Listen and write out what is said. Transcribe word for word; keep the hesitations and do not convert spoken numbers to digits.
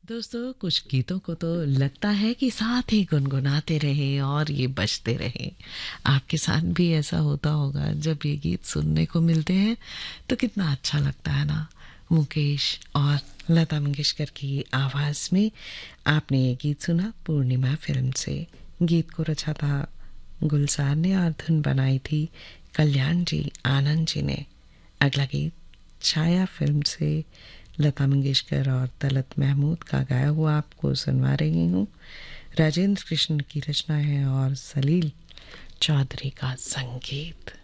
दोस्तों, कुछ गीतों को तो लगता है कि साथ ही गुनगुनाते रहें और ये बजते रहें। आपके साथ भी ऐसा होता होगा जब ये गीत सुनने को मिलते हैं तो कितना अच्छा लगता है ना। मुकेश और लता मंगेशकर की आवाज़ में आपने ये गीत सुना पूर्णिमा फिल्म से। गीत को रचा था गुलजार ने और धुन बनाई थी कल्याण जी आनंद जी ने। अगला गीत छाया फिल्म से लता मंगेशकर और तलत महमूद का गाया हुआ आपको सुनवा रही हूँ। राजेंद्र कृष्ण की रचना है और सलील चौधरी का संगीत।